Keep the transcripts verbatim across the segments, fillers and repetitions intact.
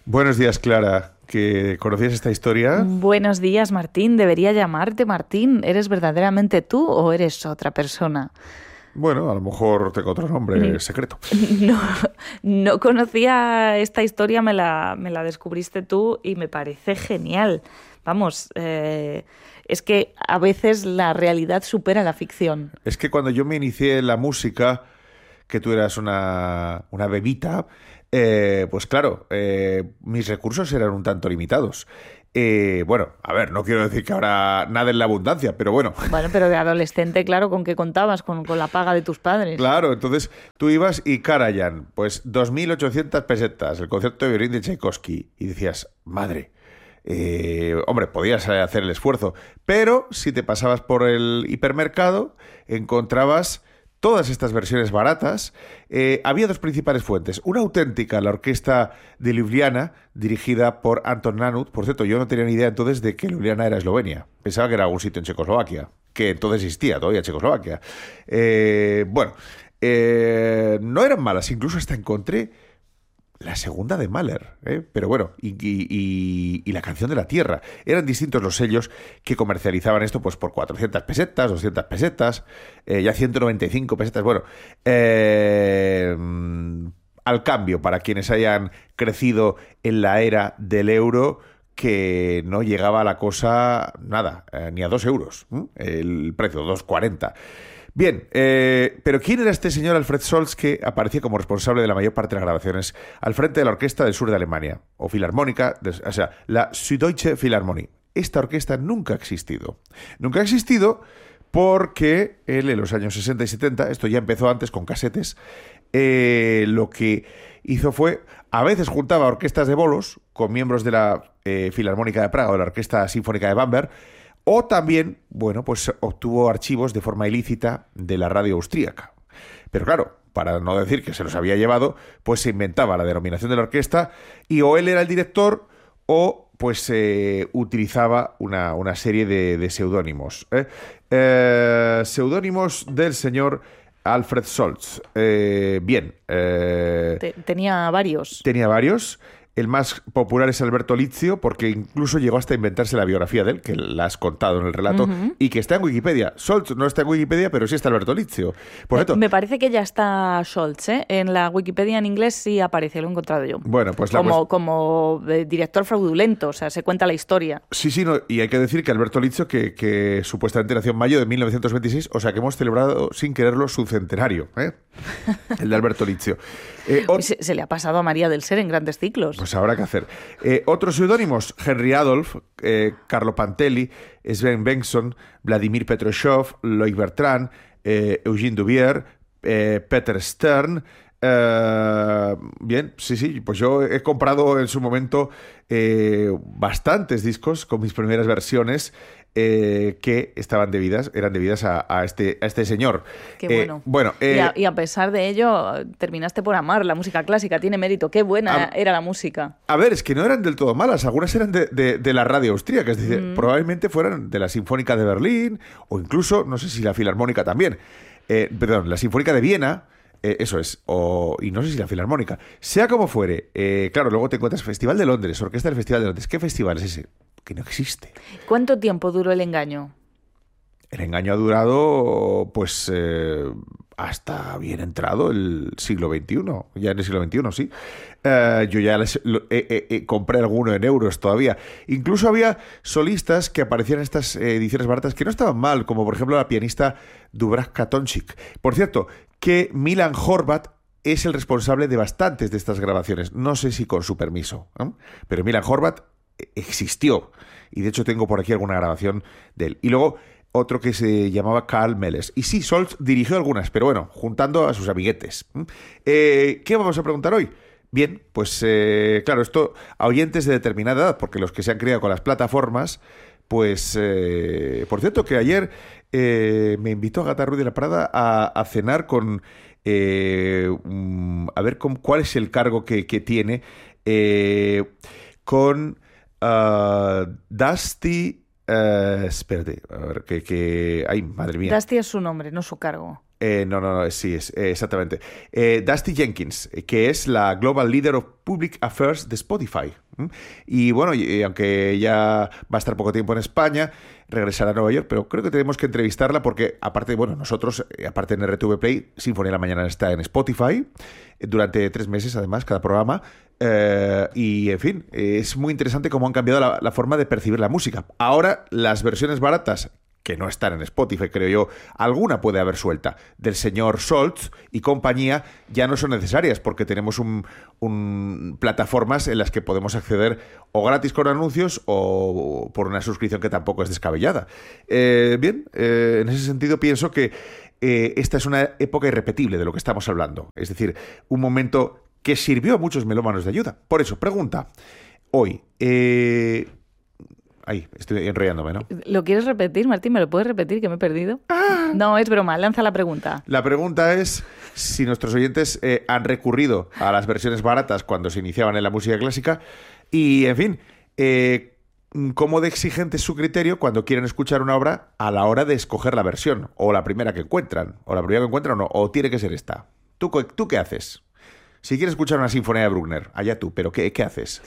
Buenos días, Clara. ¿Que conocías esta historia? Buenos días, Martín. Debería llamarte Martín. ¿Eres verdaderamente tú o eres otra persona? Bueno, a lo mejor tengo otro nombre secreto. No, no conocía esta historia, me la, me la descubriste tú y me parece genial. Vamos, eh, es que a veces la realidad supera la ficción. Es que cuando yo me inicié en la música, que tú eras una, una bebita, eh, pues claro, eh, mis recursos eran un tanto limitados. Eh, bueno, a ver, no quiero decir que ahora nada en la abundancia, pero bueno. Bueno, pero de adolescente, claro, ¿con qué contabas? Con, con la paga de tus padres. Claro, entonces tú ibas y Karajan, pues dos mil ochocientas pesetas, el concierto de violín de Tchaikovsky, y decías, madre, eh, hombre, podías hacer el esfuerzo, pero si te pasabas por el hipermercado, encontrabas todas estas versiones baratas. Eh, había dos principales fuentes. Una auténtica, la orquesta de Ljubljana, dirigida por Anton Nanut. Por cierto, yo no tenía ni idea entonces de que Ljubljana era Eslovenia. Pensaba que era algún sitio en Checoslovaquia, que entonces existía todavía Checoslovaquia. Eh, bueno, eh, no eran malas. Incluso hasta encontré la segunda de Mahler, ¿eh? Pero bueno, y, y, y, y la canción de la tierra. Eran distintos los sellos que comercializaban esto pues por cuatrocientas pesetas, doscientas pesetas, eh, ya ciento noventa y cinco pesetas. Bueno, eh, al cambio, para quienes hayan crecido en la era del euro, que no llegaba la cosa, nada, eh, ni a dos euros, ¿eh? El precio, dos cuarenta. Bien, eh, pero ¿quién era este señor Alfred Scholz que aparecía como responsable de la mayor parte de las grabaciones al frente de la orquesta del sur de Alemania, o filarmónica, de, o sea, la Süddeutsche Philharmonie? Esta orquesta nunca ha existido. Nunca ha existido porque él en los años sesenta y setenta, esto ya empezó antes con casetes, eh, lo que hizo fue, a veces juntaba orquestas de bolos con miembros de la eh, Filarmónica de Praga o de la Orquesta Sinfónica de Bamberg, o también, bueno, pues obtuvo archivos de forma ilícita de la radio austríaca. Pero claro, para no decir que se los había llevado, pues se inventaba la denominación de la orquesta y o él era el director o pues eh, utilizaba una, una serie de, de seudónimos. ¿eh? Eh, seudónimos del señor Alfred Scholz. Eh, bien. Eh, Te, tenía varios. Tenía varios. El más popular es Alberto Lizio, porque incluso llegó hasta inventarse la biografía de él, que la has contado en el relato, uh-huh. y que está en Wikipedia. Scholz no está en Wikipedia, pero sí está Alberto Lizio. Por me, cierto, me parece que ya está Scholz, ¿eh? En la Wikipedia en inglés sí aparece, lo he encontrado yo. Bueno, pues la como, pues... como eh, director fraudulento, o sea, se cuenta la historia. Sí, sí, no, y hay que decir que Alberto Lizio, que, que supuestamente nació en mayo de mil novecientos veintiséis, o sea que hemos celebrado sin quererlo su centenario, ¿eh? El de Alberto Lizio. Eh, o... se, se le ha pasado a María del Ser en grandes ciclos. Pues habrá que hacer. Eh, otros seudónimos, Henry Adolf, eh, Carlo Pantelli, Sven Bengtsson, Vladimir Petroshev, Loïc Bertrand, eh, Eugene Duvier, eh, Peter Stern. Eh, bien, sí, sí, pues yo he comprado en su momento eh, bastantes discos con mis primeras versiones. Eh, que estaban debidas, eran debidas a, a, este, a este señor. Qué bueno. Eh, bueno eh, y, a, y a pesar de ello, terminaste por amar la música clásica, tiene mérito. Qué buena a, era la música. A ver, es que no eran del todo malas, algunas eran de, de, de la radio austríaca, es decir, mm. probablemente fueran de la Sinfónica de Berlín, o incluso, no sé si la Filarmónica también, eh, perdón, la Sinfónica de Viena. Eh, eso es, o, y no sé si la Filarmónica. Sea como fuere, eh, claro, luego te encuentras Festival de Londres, Orquesta del Festival de Londres. ¿Qué festival es ese? Que no existe. ¿Cuánto tiempo duró el engaño? El engaño ha durado, pues, eh, hasta bien entrado el siglo veintiuno. Ya en el siglo veintiuno, sí. Eh, yo ya les, lo, eh, eh, eh, compré alguno en euros todavía. Incluso había solistas que aparecían en estas ediciones baratas que no estaban mal, como por ejemplo la pianista Dubravka Tomčík. Por cierto, que Milan Horvat es el responsable de bastantes de estas grabaciones. No sé si con su permiso, ¿eh? Pero Milan Horvat existió. Y de hecho tengo por aquí alguna grabación de él. Y luego otro que se llamaba Karl Meles. Y sí, Scholz dirigió algunas, pero bueno, juntando a sus amiguetes. Eh, ¿Qué vamos a preguntar hoy? Bien, pues eh, claro, esto a oyentes de determinada edad, porque los que se han criado con las plataformas, pues, eh, por cierto, que ayer eh, me invitó a Gata Ruiz de la Prada a, a cenar con, eh, um, a ver con, cuál es el cargo que, que tiene, eh, con uh, Dusty, uh, espérate, a ver, que, que, ay, madre mía. Dusty es su nombre, no su cargo. Eh, no, no, no, sí, es, eh, exactamente. Eh, Dusty Jenkins, que es la Global Leader of Public Affairs de Spotify. ¿Mm? Y bueno, y, y aunque ya va a estar poco tiempo en España, regresará a Nueva York, pero creo que tenemos que entrevistarla porque, aparte, bueno, nosotros, aparte en R T V Play, Sinfonía de la Mañana está en Spotify durante tres meses, además, cada programa. Eh, y, en fin, es muy interesante cómo han cambiado la, la forma de percibir la música. Ahora, las versiones baratas, que no están en Spotify, creo yo, alguna puede haber suelta, del señor Scholz y compañía, ya no son necesarias porque tenemos un, un plataformas en las que podemos acceder o gratis con anuncios o por una suscripción que tampoco es descabellada. Eh, bien, eh, en ese sentido pienso que eh, esta es una época irrepetible de lo que estamos hablando. Es decir, un momento que sirvió a muchos melómanos de ayuda. Por eso, pregunta, hoy... Eh, Ay, estoy enrollándome, ¿no? ¿Lo quieres repetir, Martín? ¿Me lo puedes repetir, que me he perdido? Ah. No, es broma. Lanza la pregunta. La pregunta es si nuestros oyentes eh, han recurrido a las versiones baratas cuando se iniciaban en la música clásica y, en fin, eh, cómo de exigente es su criterio cuando quieren escuchar una obra a la hora de escoger la versión, o la primera que encuentran, o la primera que encuentran o no, o tiene que ser esta. ¿Tú, tú qué haces? Si quieres escuchar una sinfonía de Bruckner, allá tú, pero ¿qué, qué haces?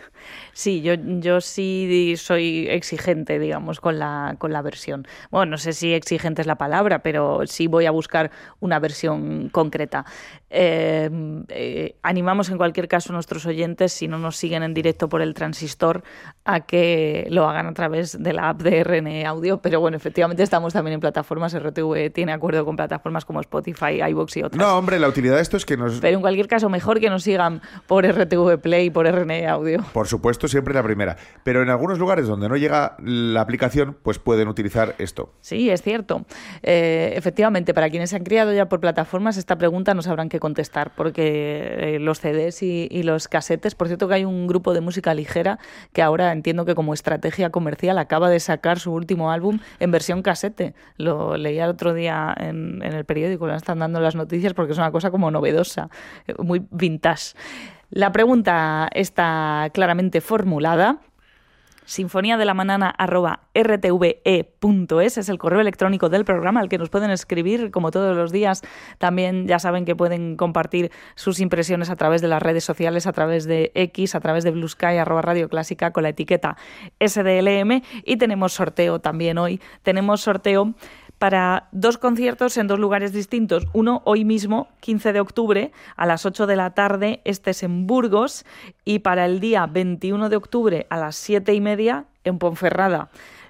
Sí, yo, yo sí soy exigente, digamos, con la, con la versión. Bueno, no sé si exigente es la palabra, pero sí voy a buscar una versión concreta. Eh, eh, animamos en cualquier caso a nuestros oyentes, si no nos siguen en directo por el transistor, a que lo hagan a través de la app de R N E Audio, pero bueno, efectivamente estamos también en plataformas. R T V tiene acuerdo con plataformas como Spotify, iVoox y otras. No, hombre, la utilidad de esto es que nos... Pero en cualquier caso, mejor que nos sigan por R T V Play y por R N E Audio. Por supuesto, siempre la primera. Pero en algunos lugares donde no llega la aplicación, pues pueden utilizar esto. Sí, es cierto. Eh, efectivamente, para quienes se han criado ya por plataformas, esta pregunta no sabrán qué contestar, porque eh, los C Ds y, y los casetes, por cierto que hay un grupo de música ligera que ahora entiendo que como estrategia comercial acaba de sacar su último álbum en versión casete. Lo leía el otro día en, en el periódico, lo están dando las noticias porque es una cosa como novedosa, muy vintage. La pregunta está claramente formulada. sinfonía de la mañana arroba r t v e punto es es el correo electrónico del programa al que nos pueden escribir, como todos los días. También ya saben que pueden compartir sus impresiones a través de las redes sociales, a través de X, a través de Blue Sky, arroba Radio Clásica, con la etiqueta S D L M. Y tenemos sorteo también hoy. Tenemos sorteo para dos conciertos en dos lugares distintos. Uno hoy mismo, quince de octubre, a las ocho de la tarde, este es en Burgos, y para el día veintiuno de octubre a las siete y media en Ponferrada.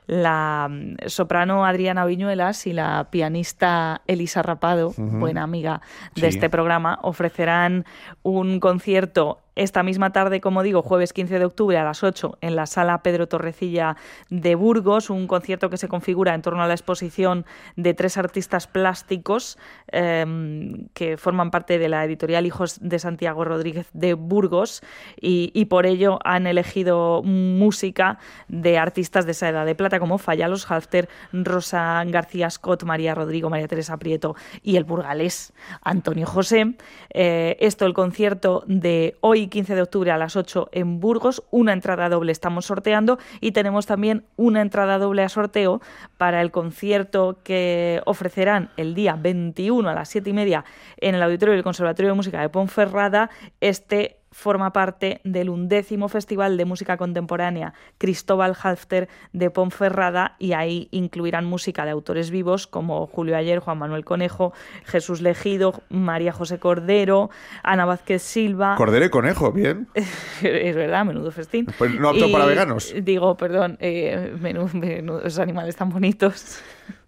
La soprano Adriana Viñuelas y la pianista Elisa Rapado, uh-huh. buena amiga de sí. este programa, ofrecerán un concierto esta misma tarde, como digo, jueves quince de octubre a las ocho en la Sala Pedro Torrecilla de Burgos, un concierto que se configura en torno a la exposición de tres artistas plásticos eh, que forman parte de la editorial Hijos de Santiago Rodríguez de Burgos y, y por ello han elegido música de artistas de esa edad de plata como Fallalos Halfter, Rosa García Scott, María Rodrigo, María Teresa Prieto y el burgalés Antonio José. Eh, esto, el concierto de hoy, quince de octubre a las ocho en Burgos. Una entrada doble estamos sorteando y tenemos también una entrada doble a sorteo para el concierto que ofrecerán el día veintiuno a las siete y media en el auditorio del Conservatorio de Música de Ponferrada. Este forma parte del undécimo Festival de Música Contemporánea Cristóbal Halfter de Ponferrada y ahí incluirán música de autores vivos como Julio Ayer, Juan Manuel Conejo, Jesús Legido, María José Cordero, Ana Vázquez Silva. Cordero y Conejo, bien. Es verdad, menudo festín. Pues no apto y, para veganos. Digo, perdón, eh, menudo, menudos animales tan bonitos.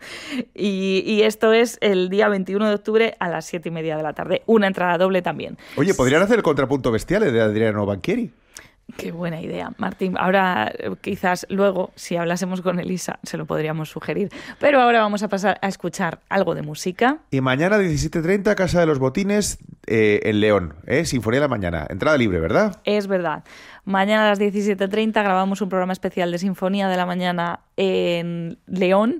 Y, y esto es el día veintiuno de octubre a las siete y media de la tarde. Una entrada doble también. Oye, ¿podrían hacer el contrapunto bestial de Adriano Banchieri? Qué buena idea, Martín. Ahora, quizás luego, si hablásemos con Elisa, se lo podríamos sugerir. Pero ahora vamos a pasar a escuchar algo de música. Y mañana a diecisiete treinta, Casa de los Botines, eh, en León. ¿eh? Sinfonía de la Mañana. Entrada libre, ¿verdad? Es verdad. Mañana a las diecisiete treinta grabamos un programa especial de Sinfonía de la Mañana en León.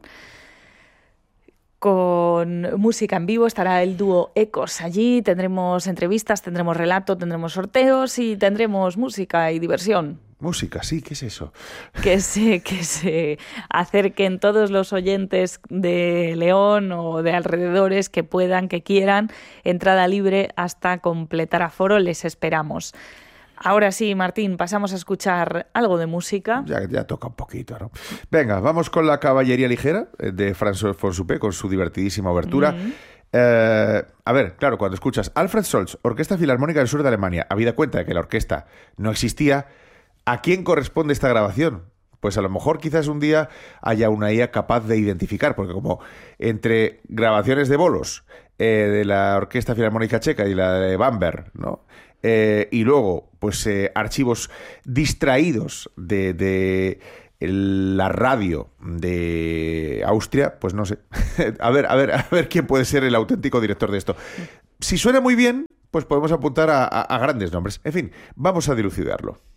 Con música en vivo, estará el dúo Ecos allí, tendremos entrevistas, tendremos relato, tendremos sorteos y tendremos música y diversión. Música, sí, ¿qué es eso? Que se, que se acerquen todos los oyentes de León o de alrededores que puedan, que quieran, entrada libre hasta completar aforo, les esperamos. Ahora sí, Martín, pasamos a escuchar algo de música. Ya, ya toca un poquito, ¿no? Venga, vamos con la Caballería Ligera de François Fonsuppé con su divertidísima obertura. Mm. Eh, a ver, claro, cuando escuchas Alfred Scholz, Orquesta Filarmónica del Sur de Alemania, habida cuenta de que la orquesta no existía, ¿a quién corresponde esta grabación? Pues a lo mejor quizás un día haya una I A capaz de identificar, porque como entre grabaciones de bolos eh, de la Orquesta Filarmónica Checa y la de Bamberg, ¿no? Eh, y luego, pues eh, archivos distraídos de, de la radio de Austria, pues no sé. a ver, a ver, a ver quién puede ser el auténtico director de esto. Si suena muy bien, pues podemos apuntar a, a, a grandes nombres. En fin, vamos a dilucidarlo.